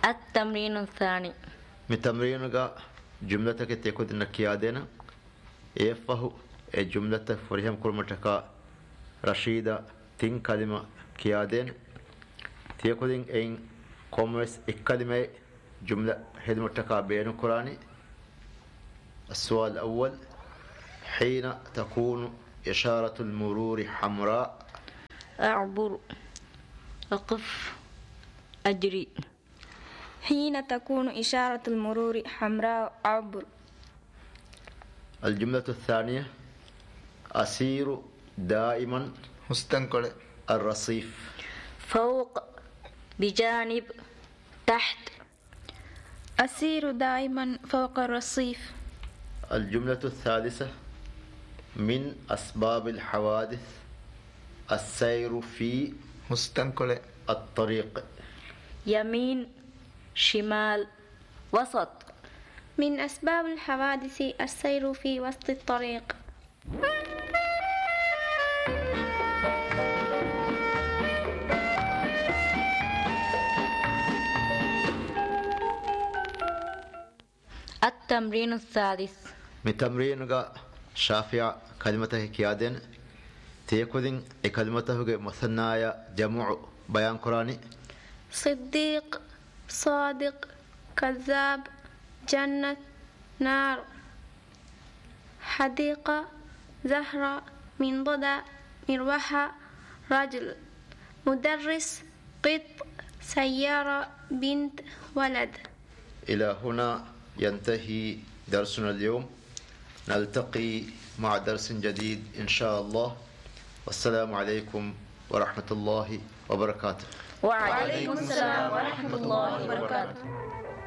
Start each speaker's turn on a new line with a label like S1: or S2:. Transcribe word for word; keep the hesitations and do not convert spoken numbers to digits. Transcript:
S1: التمرين الثاني
S2: من تمرينك جملتك تكون إنك يادينا يفه الجملة فريهم كل متكا رشيدة تين كلمة كيادين تيكون إن كومرس الكلمة جملة هذه متكا بين القرآن. السؤال الأول: حين تكون إشارة المرور حمراء؟
S1: أعبر، أقف، أجري.
S3: حين تكون إشارة المرور حمراء أعبر.
S2: الجملة الثانية: أسير دائما
S4: مستنقل
S2: الرصيف.
S1: فوق، بجانب، تحت.
S3: أسير دائما فوق الرصيف.
S2: الجملة الثالثة: من أسباب الحوادث السير في
S4: مستنقل
S2: الطريق.
S1: يمين، شمال، وسط.
S3: من أسباب الحوادث السير في وسط الطريق.
S1: التمرين الثالث
S2: من تمرينك شافع كلمته كيادين تيكودين كلمته مثنايا جمع بيان قراني.
S3: صديق، صادق، كذاب، جنة، نار. حديقة، زهرة، منضدة، مروحة، رجل. مدرس، قط، سيارة، بنت، ولد.
S2: إلى هنا ينتهي درسنا اليوم، نلتقي مع درس جديد إن شاء الله، والسلام عليكم ورحمة الله وبركاته.
S1: وعليكم السلام ورحمة الله وبركاته.